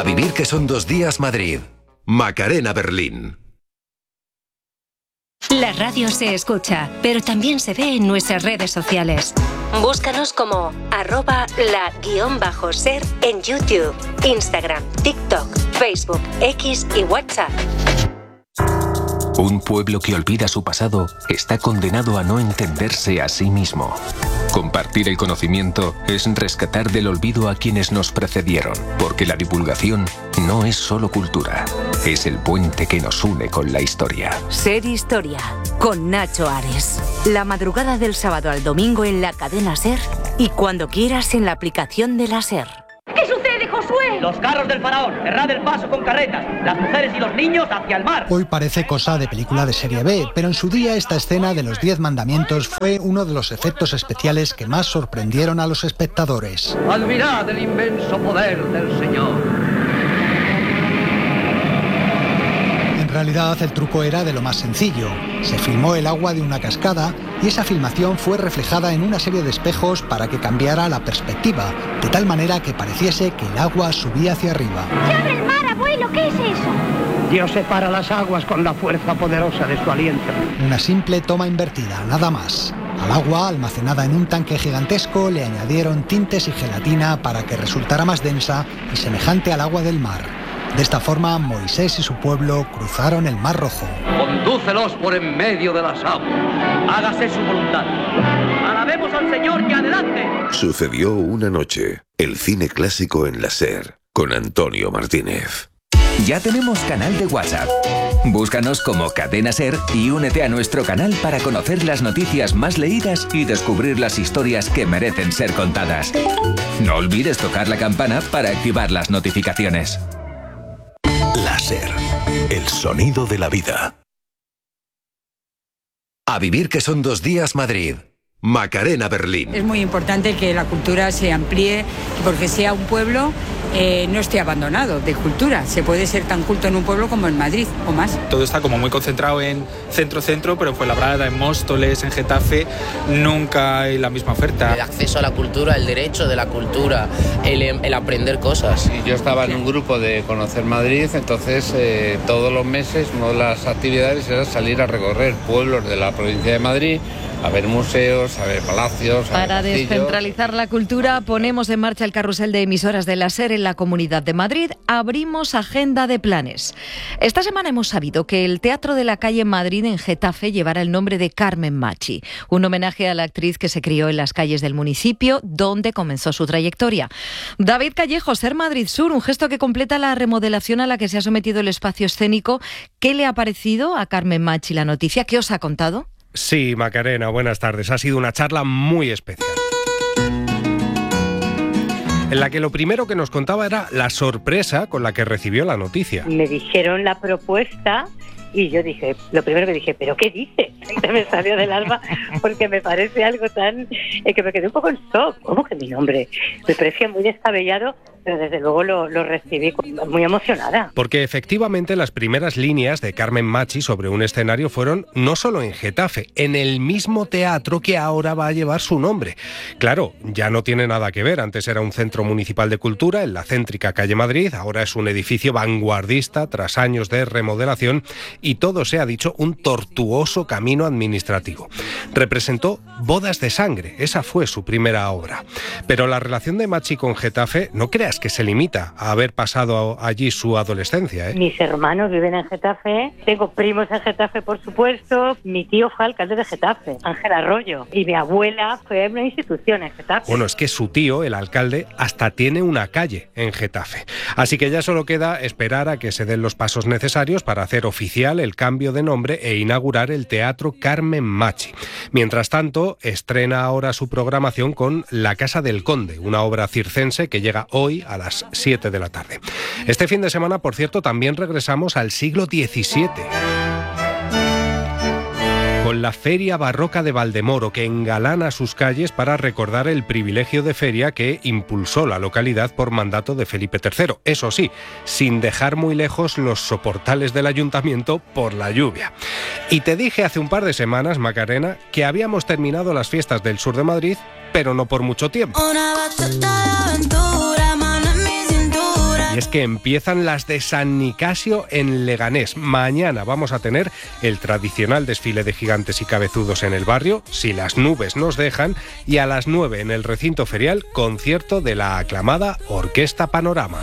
vivir que son 2 días Madrid. Macarena Berlín. La radio se escucha, pero también se ve en nuestras redes sociales. Búscanos como @la_ser en YouTube, Instagram, TikTok, Facebook, X y WhatsApp. Un pueblo que olvida su pasado está condenado a no entenderse a sí mismo. Compartir el conocimiento es rescatar del olvido a quienes nos precedieron, porque la divulgación no es solo cultura, es el puente que nos une con la historia. Ser Historia, con Nacho Ares. La madrugada del sábado al domingo en la cadena SER y cuando quieras en la aplicación de la SER. ¿Qué sucede, Josué? Los carros del faraón, cerrad el paso con carretas, las mujeres y los niños hacia el mar. Hoy parece cosa de película de serie B, pero en su día esta escena de los 10 mandamientos fue uno de los efectos especiales que más sorprendieron a los espectadores. Admirad el inmenso poder del Señor. En realidad el truco era de lo más sencillo. Se filmó el agua de una cascada y esa filmación fue reflejada en una serie de espejos para que cambiara la perspectiva, de tal manera que pareciese que el agua subía hacia arriba. ¡Se abre el mar, abuelo! ¿Qué es eso? Dios separa las aguas con la fuerza poderosa de su aliento. Una simple toma invertida, nada más. Al agua, almacenada en un tanque gigantesco, le añadieron tintes y gelatina para que resultara más densa y semejante al agua del mar. De esta forma, Moisés y su pueblo cruzaron el Mar Rojo. Condúcelos por en medio de las aguas. Hágase su voluntad. Alabemos al Señor y adelante. Sucedió una noche. El cine clásico en la SER, con Antonio Martínez. Ya tenemos canal de WhatsApp. Búscanos como Cadena SER y únete a nuestro canal para conocer las noticias más leídas y descubrir las historias que merecen ser contadas. No olvides tocar la campana para activar las notificaciones. La SER, el sonido de la vida. A vivir que son 2 días Madrid. Macarena Berlín. Es muy importante que la cultura se amplíe, porque sea un pueblo no esté abandonado de cultura. Se puede ser tan culto en un pueblo como en Madrid o más. Todo está como muy concentrado en centro-centro, pero en Fuenlabrada, en Móstoles, en Getafe, nunca hay la misma oferta. El acceso a la cultura, el derecho de la cultura, el aprender cosas. Yo estaba en un grupo de Conocer Madrid, entonces todos los meses una de las actividades era salir a recorrer pueblos de la provincia de Madrid, a ver museos, a ver palacios. Para descentralizar la cultura, ponemos en marcha el carrusel de emisoras de la SER en la Comunidad de Madrid. Abrimos agenda de planes. Esta semana hemos sabido que el Teatro de la Calle Madrid en Getafe llevará el nombre de Carmen Machi, un homenaje a la actriz que se crió en las calles del municipio, donde comenzó su trayectoria. David Callejo, SER Madrid Sur, un gesto que completa la remodelación a la que se ha sometido el espacio escénico. ¿Qué le ha parecido a Carmen Machi la noticia? ¿Qué os ha contado? Sí, Macarena, buenas tardes. Ha sido una charla muy especial, en la que lo primero que nos contaba era la sorpresa con la que recibió la noticia. Me dijeron la propuesta y yo dije, lo primero que dije, ¿pero qué dice? Me salió del alma porque me parece algo tan... que me quedé un poco en shock. ¿Cómo que mi nombre? Me parecía muy descabellado, pero desde luego lo recibí muy emocionada. Porque efectivamente las primeras líneas de Carmen Machi sobre un escenario fueron no solo en Getafe, en el mismo teatro que ahora va a llevar su nombre. Claro, ya no tiene nada que ver. Antes era un centro municipal de cultura en la céntrica calle Madrid, ahora es un edificio vanguardista tras años de remodelación y todo se ha dicho un tortuoso camino administrativo. Representó Bodas de Sangre, esa fue su primera obra. Pero la relación de Machi con Getafe, no creas que se limita a haber pasado allí su adolescencia, ¿eh? Mis hermanos viven en Getafe, tengo primos en Getafe, por supuesto. Mi tío fue alcalde de Getafe, Ángel Arroyo, y mi abuela fue en una institución en Getafe. Bueno, es que su tío, el alcalde, hasta tiene una calle en Getafe. Así que ya solo queda esperar a que se den los pasos necesarios para hacer oficial el cambio de nombre e inaugurar el Teatro Carmen Machi. Mientras tanto, estrena ahora su programación con La Casa del Conde, una obra circense que llega hoy a las 7 de la tarde. Este fin de semana, por cierto, también regresamos al siglo XVII. Con la Feria Barroca de Valdemoro, que engalana sus calles para recordar el privilegio de feria que impulsó la localidad por mandato de Felipe III. Eso sí, sin dejar muy lejos los soportales del ayuntamiento por la lluvia. Y te dije hace un par de semanas, Macarena, que habíamos terminado las fiestas del sur de Madrid, pero no por mucho tiempo. Y es que empiezan las de San Nicasio en Leganés. Mañana vamos a tener el tradicional desfile de gigantes y cabezudos en el barrio, si las nubes nos dejan, y a las 9 en el recinto ferial, concierto de la aclamada Orquesta Panorama.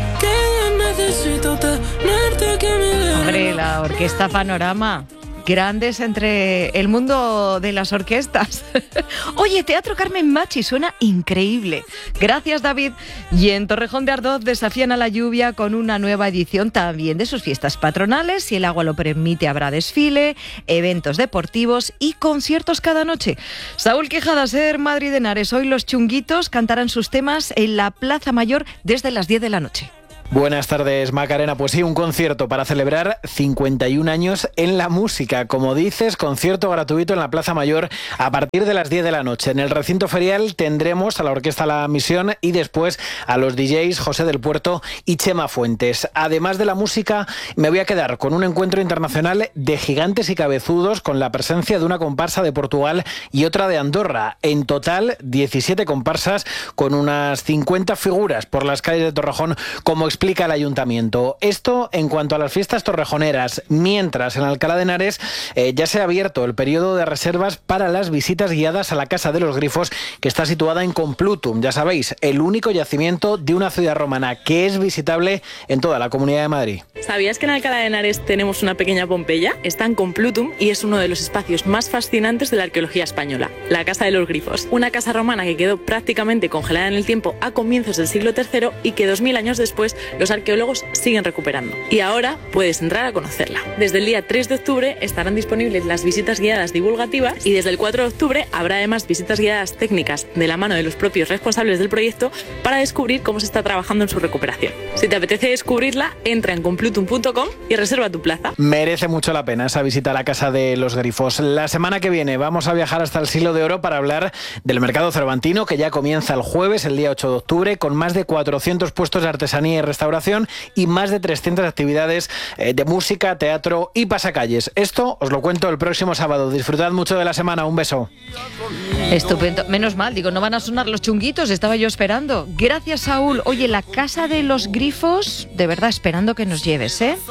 Hombre, la Orquesta Panorama. Grandes entre el mundo de las orquestas. Oye, Teatro Carmen Machi suena increíble. Gracias, David. Y en Torrejón de Ardoz desafían a la lluvia con una nueva edición también de sus fiestas patronales. Si el agua lo permite, habrá desfile, eventos deportivos y conciertos cada noche. Saúl Quijada, SER Madrid Henares. Hoy los Chunguitos cantarán sus temas en la Plaza Mayor desde las 10 de la noche. Buenas tardes, Macarena. Pues sí, un concierto para celebrar 51 años en la música. Como dices, concierto gratuito en la Plaza Mayor a partir de las 10 de la noche. En el recinto ferial tendremos a la Orquesta La Misión y después a los DJs José del Puerto y Chema Fuentes. Además de la música, me voy a quedar con un encuentro internacional de gigantes y cabezudos con la presencia de una comparsa de Portugal y otra de Andorra. En total, 17 comparsas con unas 50 figuras por las calles de Torrejón, como explica el ayuntamiento. Esto en cuanto a las fiestas torrejoneras, mientras en Alcalá de Henares ya se ha abierto el periodo de reservas para las visitas guiadas a la Casa de los Grifos, que está situada en Complutum. Ya sabéis, el único yacimiento de una ciudad romana que es visitable en toda la Comunidad de Madrid. ¿Sabías que en Alcalá de Henares tenemos una pequeña Pompeya? Está en Complutum y es uno de los espacios más fascinantes de la arqueología española, la Casa de los Grifos. Una casa romana que quedó prácticamente congelada en el tiempo a comienzos del siglo III y que 2000 años después los arqueólogos siguen recuperando. Y ahora puedes entrar a conocerla. Desde el día 3 de octubre estarán disponibles las visitas guiadas divulgativas y desde el 4 de octubre habrá además visitas guiadas técnicas de la mano de los propios responsables del proyecto para descubrir cómo se está trabajando en su recuperación. Si te apetece descubrirla, entra en complutum.com y reserva tu plaza. Merece mucho la pena esa visita a la Casa de los Grifos. La semana que viene vamos a viajar hasta el Siglo de Oro para hablar del mercado cervantino, que ya comienza el jueves, el día 8 de octubre, con más de 400 puestos de artesanía y restauración y más de 300 actividades de música, teatro y pasacalles. Esto os lo cuento el próximo sábado. Disfrutad mucho de la semana. Un beso. Estupendo. Menos mal, digo, no van a sonar los Chunguitos, estaba yo esperando. Gracias, Saúl. Oye, la Casa de los Grifos, de verdad esperando que nos lleves, ¿eh?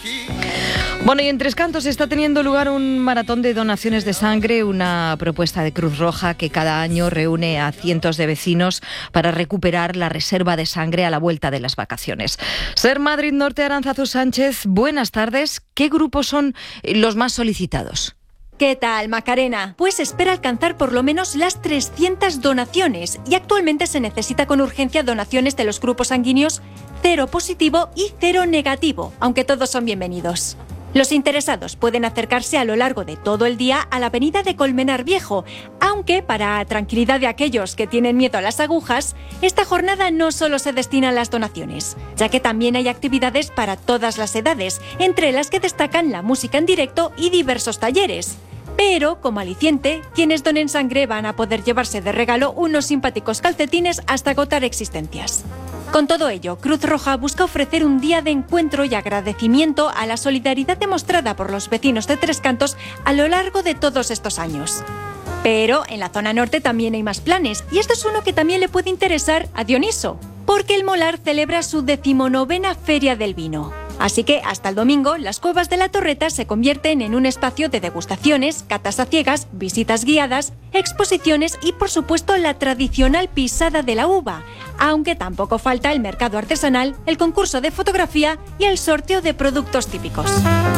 Bueno, y en Tres Cantos está teniendo lugar un maratón de donaciones de sangre, una propuesta de Cruz Roja que cada año reúne a cientos de vecinos para recuperar la reserva de sangre a la vuelta de las vacaciones. SER Madrid Norte, Arantzazu Sánchez, buenas tardes. ¿Qué grupos son los más solicitados? ¿Qué tal, Macarena? Pues espera alcanzar por lo menos las 300 donaciones y actualmente se necesita con urgencia donaciones de los grupos sanguíneos 0 positivo y 0 negativo, aunque todos son bienvenidos. Los interesados pueden acercarse a lo largo de todo el día a la avenida de Colmenar Viejo, aunque para tranquilidad de aquellos que tienen miedo a las agujas, esta jornada no solo se destina a las donaciones, ya que también hay actividades para todas las edades, entre las que destacan la música en directo y diversos talleres. Pero, como aliciente, quienes donen sangre van a poder llevarse de regalo unos simpáticos calcetines hasta agotar existencias. Con todo ello, Cruz Roja busca ofrecer un día de encuentro y agradecimiento a la solidaridad demostrada por los vecinos de Tres Cantos a lo largo de todos estos años. Pero en la zona norte también hay más planes, y este es uno que también le puede interesar a Dioniso, porque el Molar celebra su 19ª Feria del Vino. Así que hasta el domingo, las Cuevas de la Torreta se convierten en un espacio de degustaciones, catas a ciegas, visitas guiadas, exposiciones y, por supuesto, la tradicional pisada de la uva, aunque tampoco falta el mercado artesanal, el concurso de fotografía y el sorteo de productos típicos.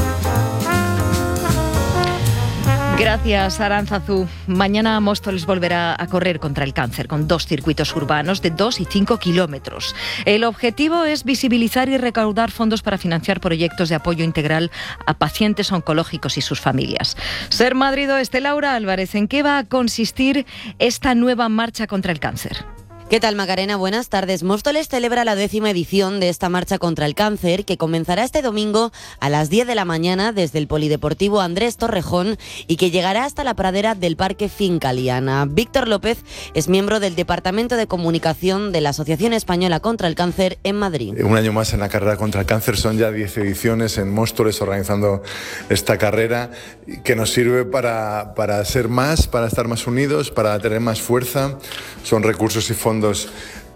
Gracias, Arantzazu. Mañana Móstoles volverá a correr contra el cáncer con 2 circuitos urbanos de 2 y 5 kilómetros. El objetivo es visibilizar y recaudar fondos para financiar proyectos de apoyo integral a pacientes oncológicos y sus familias. SER Madrid Oeste, Laura Álvarez, ¿en qué va a consistir esta nueva marcha contra el cáncer? ¿Qué tal, Macarena? Buenas tardes. Móstoles celebra la 10ª edición de esta marcha contra el cáncer, que comenzará este domingo a las 10 de la mañana desde el Polideportivo Andrés Torrejón y que llegará hasta la pradera del Parque Finca Liana. Víctor López es miembro del Departamento de Comunicación de la Asociación Española contra el Cáncer en Madrid. Un año más en la carrera contra el cáncer, son ya 10 ediciones en Móstoles organizando esta carrera que nos sirve para ser más, para estar más unidos, para tener más fuerza. Son recursos y fondos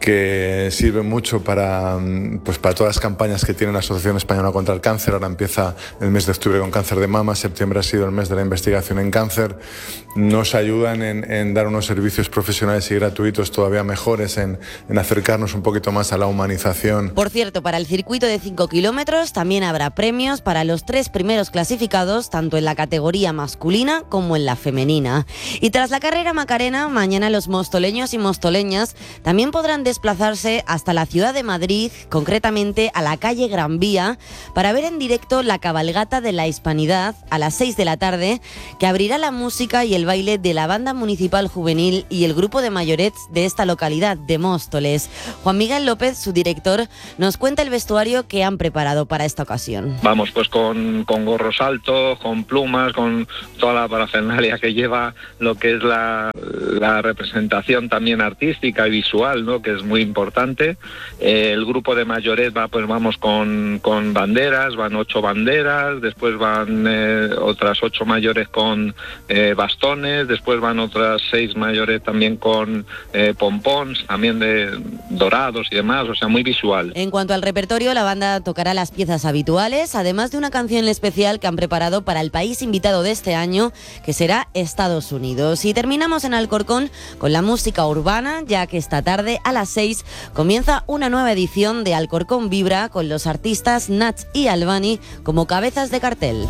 que sirve mucho para todas las campañas que tiene la Asociación Española contra el Cáncer. Ahora empieza el mes de octubre con cáncer de mama, septiembre ha sido el mes de la investigación en cáncer. Nos ayudan en dar unos servicios profesionales y gratuitos todavía mejores, en acercarnos un poquito más a la humanización. Por cierto, para el circuito de 5 kilómetros también habrá premios para los 3 primeros clasificados, tanto en la categoría masculina como en la femenina. Y tras la carrera Macarena, mañana los mostoleños y mostoleñas también podrán desplazarse hasta la ciudad de Madrid, concretamente a la calle Gran Vía, para ver en directo la cabalgata de la Hispanidad a las 6 de la tarde, que abrirá la música y el baile de la Banda Municipal Juvenil y el grupo de mayorets de esta localidad de Móstoles. Juan Miguel López, su director, nos cuenta el vestuario que han preparado para esta ocasión. Vamos pues con gorros altos, con plumas, con toda la parafernalia que lleva lo que es la representación también artística y visual, ¿no?, que es muy importante. El grupo de mayorets vamos con banderas, van 8 banderas, después van otras 8 mayores con bastones, después van otras 6 mayores también con pompons, también de dorados y demás, o sea, muy visual. En cuanto al repertorio, la banda tocará las piezas habituales, además de una canción especial que han preparado para el país invitado de este año, que será Estados Unidos. Y terminamos en Alcorcón con la música urbana, ya que esta tarde a las 6 comienza una nueva edición de Alcorcón Vibra con los artistas Nach y Albani como cabezas de cartel.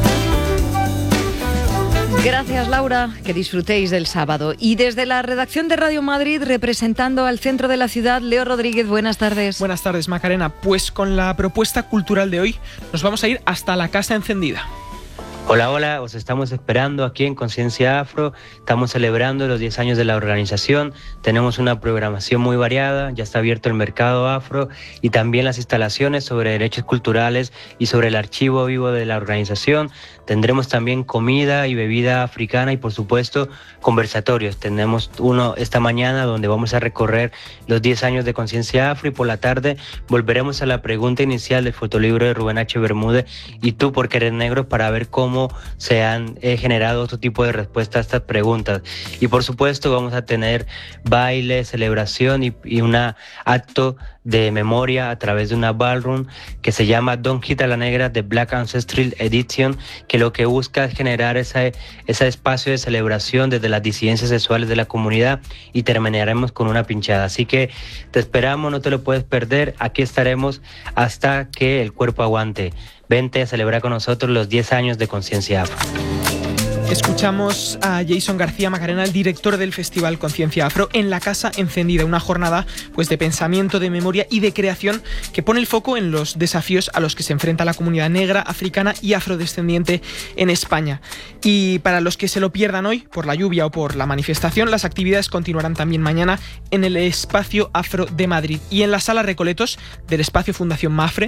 Gracias, Laura, que disfrutéis del sábado. Y desde la redacción de Radio Madrid, representando al centro de la ciudad, Leo Rodríguez, buenas tardes. Buenas tardes, Macarena. Pues con la propuesta cultural de hoy nos vamos a ir hasta la Casa Encendida. Hola, hola, os estamos esperando aquí en Conciencia Afro. Estamos celebrando los 10 años de la organización. Tenemos una programación muy variada, ya está abierto el mercado afro y también las instalaciones sobre derechos culturales y sobre el archivo vivo de la organización. Tendremos también comida y bebida africana y, por supuesto, conversatorios. Tenemos uno esta mañana donde vamos a recorrer los 10 años de Conciencia Afro y por la tarde volveremos a la pregunta inicial del fotolibro de Rubén H. Bermúdez, ¿y tú por qué eres negro?, para ver cómo se han generado otro tipo de respuestas a estas preguntas. Y por supuesto vamos a tener baile, celebración y un acto de memoria a través de una ballroom que se llama Don't Hit a la Negra The Black Ancestral Edition, que lo que busca es generar ese espacio de celebración desde las disidencias sexuales de la comunidad, y terminaremos con una pinchada. Así que te esperamos, no te lo puedes perder. Aquí estaremos hasta que el cuerpo aguante. Vente a celebrar con nosotros los 10 años de Conciencia Afro. Escuchamos a Jason García, Macarena, el director del Festival Conciencia Afro, en la Casa Encendida, una jornada pues de pensamiento, de memoria y de creación que pone el foco en los desafíos a los que se enfrenta la comunidad negra, africana y afrodescendiente en España. Y para los que se lo pierdan hoy por la lluvia o por la manifestación, las actividades continuarán también mañana en el Espacio Afro de Madrid y en la Sala Recoletos del Espacio Fundación Mafre.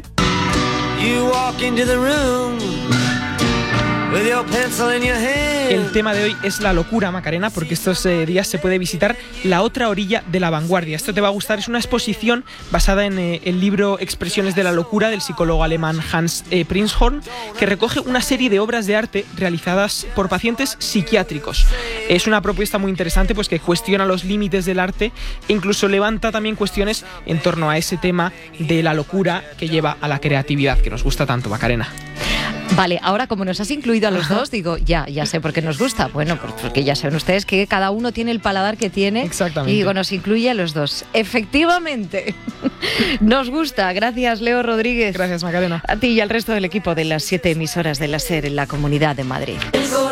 El tema de hoy es la locura, Macarena, porque estos días se puede visitar La otra orilla de la vanguardia. Esto te va a gustar, es una exposición basada en el libro Expresiones de la locura del psicólogo alemán Hans Prinzhorn, que recoge una serie de obras de arte realizadas por pacientes psiquiátricos. Es una propuesta muy interesante, pues que cuestiona los límites del arte e incluso levanta también cuestiones en torno a ese tema de la locura que lleva a la creatividad, que nos gusta tanto, Macarena. Vale, ahora como nos has incluido a los dos, digo, ya sé por qué nos gusta. Bueno, pues porque ya saben ustedes que cada uno tiene el paladar que tiene. Exactamente. Y digo, nos incluye a los dos. Efectivamente, nos gusta. Gracias, Leo Rodríguez. Gracias, Macarena. A ti y al resto del equipo de las 7 emisoras de la SER en la Comunidad de Madrid.